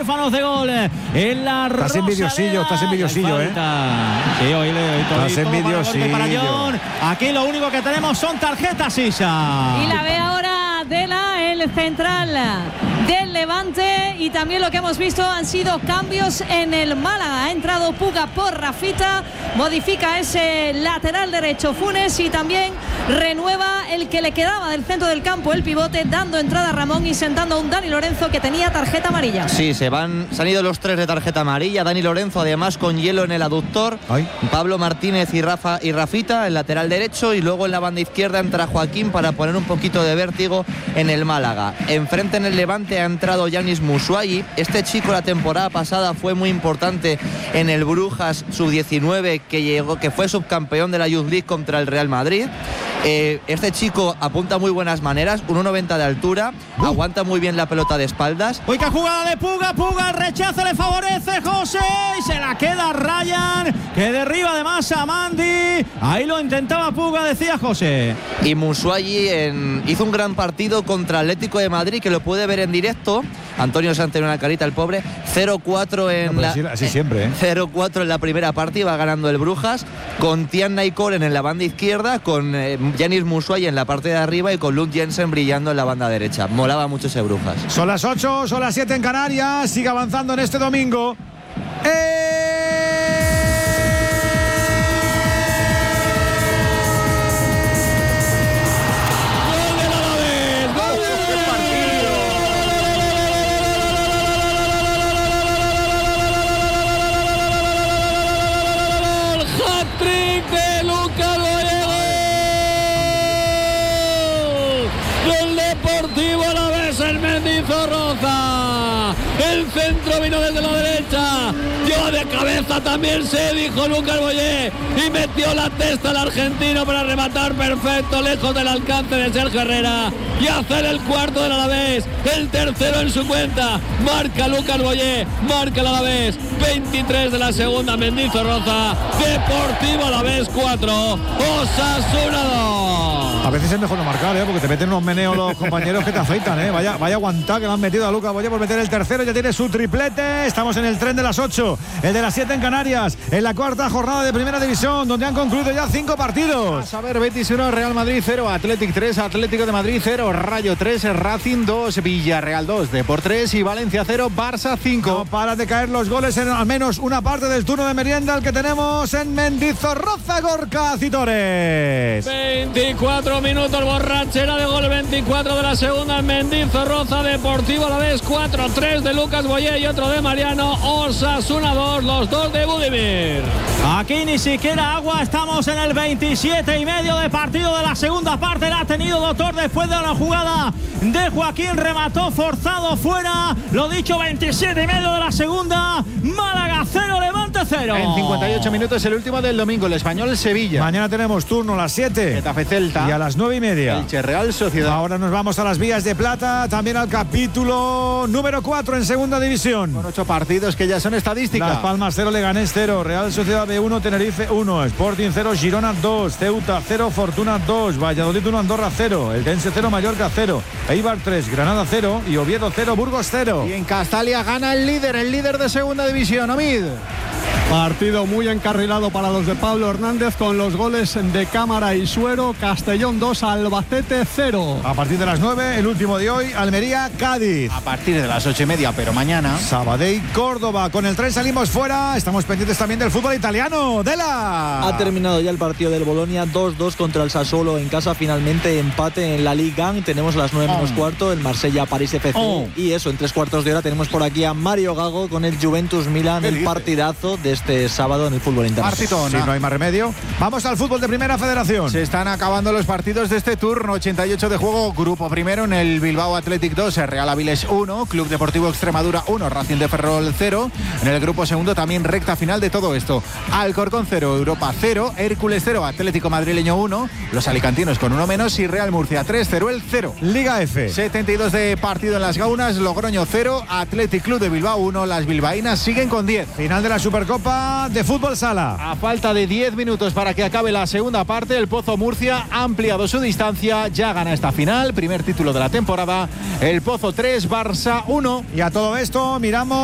huérfanos de gol en la Rosaleda. Estás envidiosillo, Sí, hoy estás envidiosillo. para John. Aquí lo único que tenemos son tarjetas, Isa. Y la ve ahora el central del Levante, y también lo que hemos visto han sido cambios en el Málaga. Ha entrado Puga por Rafita, modifica ese lateral derecho Funes y también renueva el que le quedaba del centro del campo, el pivote, dando entrada a Ramón y sentando a un Dani Lorenzo que tenía tarjeta amarilla. Sí, se han ido los tres de tarjeta amarilla. Dani Lorenzo además con hielo en el aductor. Ay. Pablo Martínez y Rafita, el lateral derecho, y luego en la banda izquierda entra Joaquín para poner un poquito de vértigo en el Málaga. Enfrente en el Levante ha entrado Yanis Musuayi. Este chico la temporada pasada fue muy importante en el Brujas sub-19 que fue subcampeón de la Youth League contra el Real Madrid. Este chico apunta muy buenas maneras, 1,90 de altura, aguanta muy bien la pelota de espaldas. Uy, qué jugada de Puga, el rechazo le favorece José y se la queda Ryan, que derriba además a Mandy. Ahí lo intentaba Puga, decía José. Y Musuayi hizo un gran partido contra Atlético de Madrid, que lo puede ver en directo. Antonio Sánchez en una carita, el pobre. 0-4 0-4 en la primera parte, iba ganando el Brujas, con Tian Naikoren en la banda izquierda, con Yanis Musuayi en la parte de arriba y con Lund Jensen brillando en la banda derecha. Molaba mucho ese Brujas. Son las 8, son las 7 en Canarias. Sigue avanzando en este domingo. El centro vino desde la derecha, yo de cabeza también se dijo Lucas Boyé y metió la testa al argentino para rematar perfecto, lejos del alcance de Sergio Herrera y hacer el cuarto del Alavés, el tercero en su cuenta. Marca Lucas Boyé, marca el Alavés, 23 de la segunda, Mendizorroza. Deportivo Alavés 4, Osasuna 2. A veces es mejor no marcar, porque te meten unos meneos los compañeros que te afeitan, Vaya aguantar que le han metido a Lucas Boyé por meter el tercero. Ya tiene su triplete. Estamos en el tren de las 8, el de las 7 en Canarias, en la cuarta jornada de Primera División, donde han concluido ya 5 partidos. A ver, Betis 1, Real Madrid 0, Athletic 3, Atlético de Madrid 0, Rayo 3, Racing 2, Villarreal 2, Depor 3 y Valencia 0, Barça 5. No paran de caer los goles en al menos una parte del turno de merienda, el que tenemos en Mendizorroza, Gorka Citores. 24 minutos, borrachera de gol, 24 de la segunda en Mendizorroza. Deportivo Alavés 4-3 de Lucas Boyé y otro de Mariano. Osasuna 2, los dos de Budimir. Aquí ni siquiera agua, estamos en el 27,5 de partido de la segunda parte. La ha tenido Doctor después de la jugada de Joaquín, remató forzado fuera. Lo dicho, 27,5 de la segunda. Málaga 0, Levante 0. En 58 minutos el último del domingo, el Español Sevilla. Mañana tenemos turno a las 7. Getafe Celta. Y a las 9:30. Elche Real Sociedad. Ahora nos vamos a las vías de plata, también al capítulo número 4 en segunda división. Con 8 partidos que ya son estadísticas. Las Palmas 0, Leganés 0, Real Sociedad B1, Tenerife 1, Sporting 0, Girona 2, Ceuta 0, Fortuna 2, Valladolid 1, Andorra 0, Eldense 0, Mallorca 0, Eibar 3, Granada 0 y Oviedo 0, Burgos 0. Y en Castalia gana el líder de segunda división, Omid. Partido muy encarrilado para los de Pablo Hernández con los goles de Cámara y Suero. Castellón 2, Albacete 0. A partir de las 9, el último de hoy, Almería, Cádiz. A partir de las 8:30, pero mañana Sabadell, Córdoba. Con el tren salimos fuera. Estamos pendientes también del fútbol italiano. Dela. Ha terminado ya el partido del Bolonia, 2-2 contra el Sassuolo en casa. Finalmente empate en la Ligue 1. Tenemos a las 9 menos cuarto el Marsella-París FC. Y eso, en 3/4 de hora tenemos por aquí a Mario Gago con el Juventus Milan, el partidazo de este sábado en el fútbol internacional. Si no hay más remedio. Vamos al fútbol de Primera Federación. Se están acabando los partidos de este turno. 88 de juego, grupo primero en el Bilbao Athletic 2, Real Avilés 1, Club Deportivo Extremadura 1, Racing de Ferrol 0. En el grupo segundo también recta final de todo esto. Alcorcón 0, Europa 0, Hércules 0, Atlético Madrileño 1, los alicantinos con 1 menos y Real Murcia 3, 0 el 0. Liga F. 72 de partido en las Gaunas, Logroño 0, Athletic Club de Bilbao 1, las bilbaínas siguen con 10. Final de la Supercopa de Fútbol Sala. A falta de 10 minutos para que acabe la segunda parte, el Pozo Murcia ha ampliado su distancia, ya gana esta final, primer título de la temporada, el Pozo 3, Barça 1. Y a todo esto miramos